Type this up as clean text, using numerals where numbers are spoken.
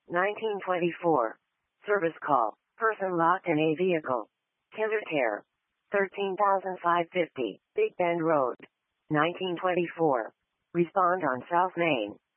1924. Service call. Person locked in a vehicle. KillerCare. 13,550, Big Bend Road. 1924. Respond on South Main.